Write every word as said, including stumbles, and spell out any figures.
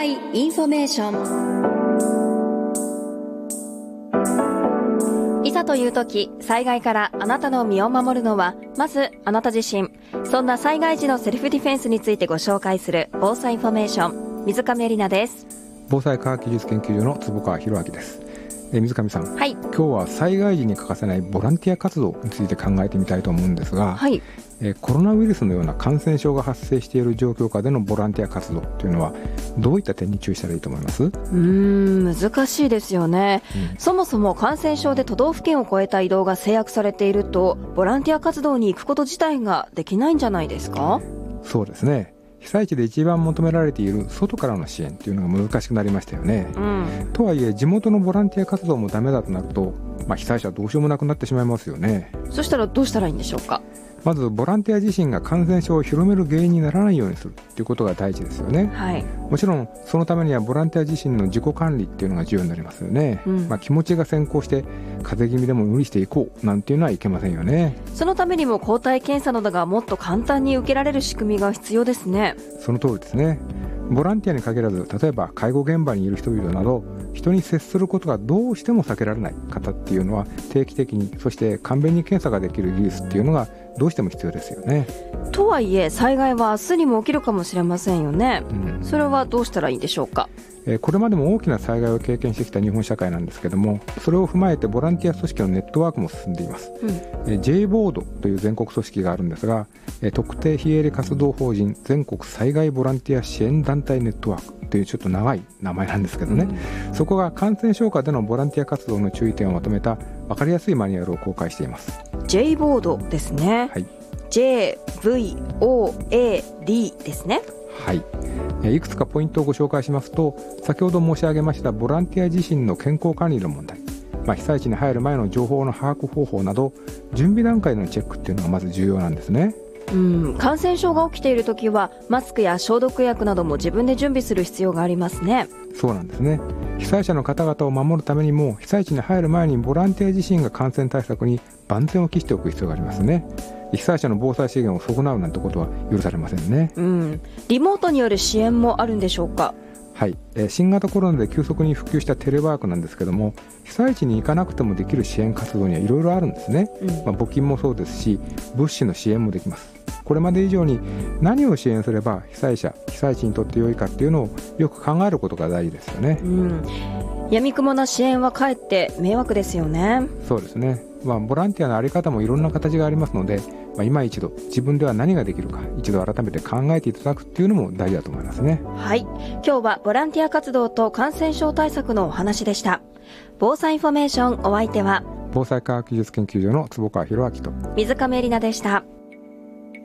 災インフォメーション。いざという時、災害からあなたの身を守るのはまずあなた自身。そんな災害時のセルフディフェンスについてご紹介する防災インフォメーション、水上絵里奈です。 防災科学技術研究所の坪川博明です。え水上さん、 はい、 今日は災害時に欠かせないボランティア活動について考えてみたいと思うんですが、 はい、 えコロナウイルスのような感染症が発生している状況下でのボランティア活動というのはどういった点に注意したらいいと思います？うーん難しいですよね、うん、そもそも感染症で都道府県を越えた移動が制約されているとボランティア活動に行くこと自体ができないんじゃないですか？ そうですね。被災地で一番求められている外からの支援というのが難しくなりましたよね、うん、とはいえ地元のボランティア活動もダメだとなると、まあ、被災者はどうしようもなくなってしまいますよね。 そしたらどうしたらいいんでしょうか？ まずボランティア自身が感染症を広める原因にならないようにするということが第一ですよね、はい、もちろんそのためにはボランティア自身の自己管理っていうのが重要になりますよね、うんまあ、気持ちが先行して風邪気味でも無理していこうなんていうのはいけませんよね。 そのためにも抗体検査などがもっと簡単に受けられる仕組みが必要ですね。 その通りですね。ボランティアに限らず、例えば介護現場にいる人々など人に接することがどうしても避けられない方っていうのは定期的に、そして簡便に検査ができる技術っていうのがどうしても必要ですよね。 とはいえ災害は明日にも起きるかもしれませんよね、うん、それはどうしたらいいでしょうか？ これまでも大きな災害を経験してきた日本社会なんですけども、それを踏まえてボランティア組織のネットワークも進んでいます、うん、J ボードという全国組織があるんですが、特定非営利活動法人全国災害ボランティア支援団体ネットワークというちょっと長い名前なんですけどね、うん、そこが感染症下でのボランティア活動の注意点をまとめた分かりやすいマニュアルを公開しています。 J ボードですね、はい、ジェイブイオーエーディー ですね。 はい、いくつかポイントをご紹介しますと、先ほど申し上げましたボランティア自身の健康管理の問題、まあ、被災地に入る前の情報の把握方法など準備段階のチェックっていうのがまず重要なんですね。 うん、感染症が起きているときはマスクや消毒薬なども自分で準備する必要がありますね。 そうなんですね。被災者の方々を守るためにも被災地に入る前にボランティア自身が感染対策に万全を期しておく必要がありますね。被災者の防災資源を損なうなんてことは許されませんね、 うん、リモートによる支援もあるんでしょうか？ はい、えー、新型コロナで急速に普及したテレワークなんですけども、被災地に行かなくてもできる支援活動にはいろいろあるんですね、うんまあ、募金もそうですし物資の支援もできます。これまで以上に何を支援すれば被災者被災地にとって良いかっていうのをよく考えることが大事ですよね、うん、 闇雲な支援はかえって迷惑ですよね。 そうですね、まあ、ボランティアのあり方もいろんな形がありますので、まあ、今一度自分では何ができるか一度改めて考えていただくっていうのも大事だと思いますね。 はい、今日はボランティア活動と感染症対策のお話でした。防災インフォメーション、お相手は防災科学技術研究所の坪川博明と水上絵里奈でした。